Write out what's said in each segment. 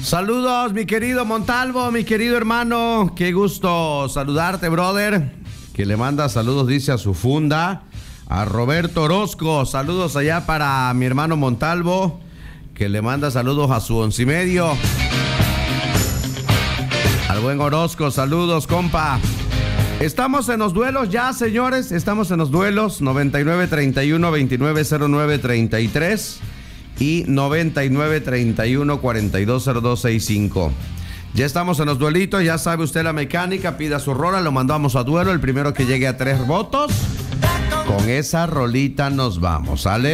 Saludos, mi querido Montalvo, mi querido hermano. Qué gusto saludarte, brother. Que le manda saludos, dice, a su funda, a Roberto Orozco. Saludos allá para mi hermano Montalvo, que le manda saludos a su 11:30. Al buen Orozco, saludos, compa. Estamos en los duelos ya, señores. Estamos en los duelos. 9931-2909-33 y 9931-420265. Ya estamos en los duelitos. Ya sabe usted la mecánica. Pida su rola. Lo mandamos a duelo. El primero que llegue a 3 votos, con esa rolita nos vamos. ¿Sale?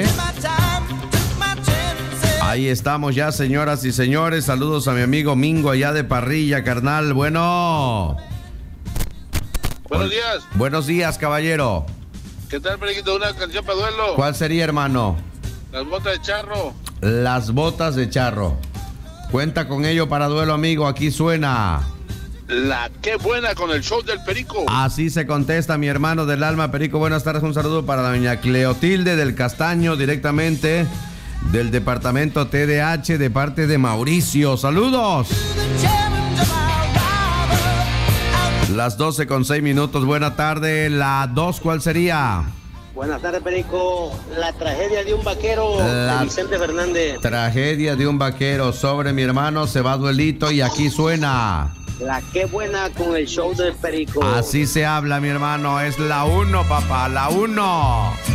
Ahí estamos ya, señoras y señores. Saludos a mi amigo Mingo allá de Parrilla, carnal. Bueno. Buenos días. Buenos días, caballero. ¿Qué tal, Periquito? ¿Una canción para duelo? ¿Cuál sería, hermano? Las botas de charro. Las botas de charro. Cuenta con ello para duelo, amigo. Aquí suena. La qué buena con el show del Perico. Así se contesta, mi hermano del alma, Perico. Buenas tardes. Un saludo para la doña Cleotilde del Castaño, directamente del departamento TDH, de parte de Mauricio. Saludos. Las 12:06. Buena tarde. La 2, ¿cuál sería? Buenas tardes, Perico. La tragedia de un vaquero, de Vicente Fernández. Tragedia de un vaquero. Sobre, mi hermano, se va duelito y aquí suena. La qué buena con el show del Perico. Así se habla, mi hermano. Es la 1, papá, la 1.